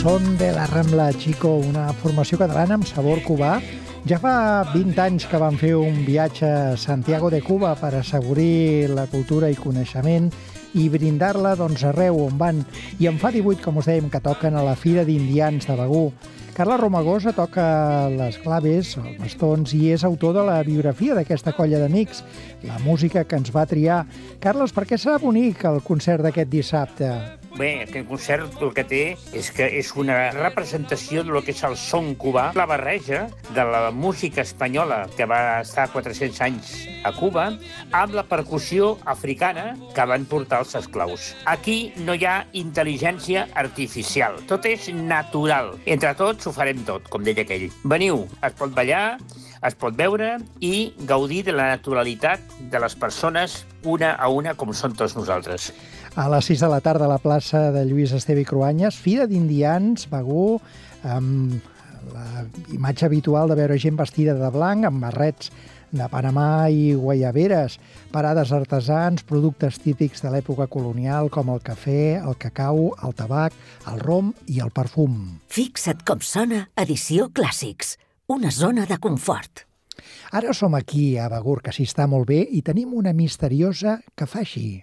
Son de la Rambla Chico, una formació catalana amb sabor cubà. Ja fa 20 anys que van fer un viatge a Santiago de Cuba per assaborir la cultura i coneixement i brindar-la arreu on van. I en fa 18, com us dèiem, que toquen a la Fira d'Indians de Begur. Carles Romagosa toca les claves, els bastons, i és autor de la biografia d'aquesta colla d'amics, la música que ens va triar. Carles, per què serà bonic el concert d'aquest dissabte? Bé, aquest concert el que té és que és una representació del que és el son cubà, la barreja de la música espanyola que va estar 400 anys a Cuba amb la percussió africana que van portar els esclaus. Aquí no hi ha intel·ligència artificial, tot és natural. Entre tots ho farem tot, com deia aquell. Veniu, es pot ballar, es pot veure i gaudir de la naturalitat de les persones una a una com són tots nosaltres. A les 6 de la tarda a la plaça de Lluís Esteve i Cruanyes, Fira d'Indians, Begur, amb la imatge habitual de veure gent vestida de blanc, amb barrets de Panamà i guaiaberes, parades artesans, productes típics de l'època colonial com el cafè, el cacau, el tabac, el rom i el perfum. Fixa't com sona Edició Clàssics, una zona de confort. Ara som aquí a Begur, que s'hi està molt bé, i tenim una misteriosa que fa així.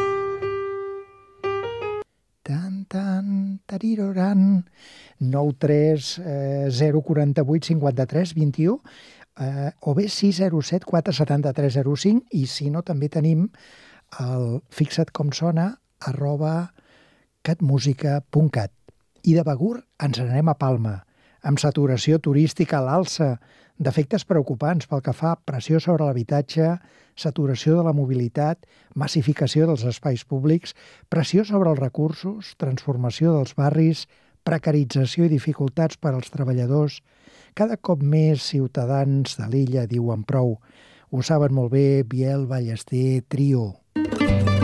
Tariroran, 93 048 53 21 o bé 607 473 05, i si no també tenim el fixa't com sona @catmusica.cat. I de Begur ens anem a Palma, amb saturació turística a l'alça, d'efectes preocupants pel que fa a pressió sobre l'habitatge, saturació de la mobilitat, massificació dels espais públics, pressió sobre els recursos, transformació dels barris, precarització i dificultats per als treballadors. Cada cop més ciutadans de l'illa diuen prou. Ho saben molt bé Biel, Ballester, Trio.